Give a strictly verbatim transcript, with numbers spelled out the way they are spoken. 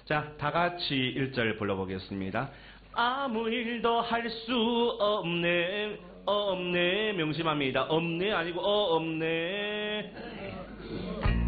자, 다 같이 일 절 불러보겠습니다. 아무 일도 할 수 없네, 없네, 명심합니다. 없네 아니고 어 없네.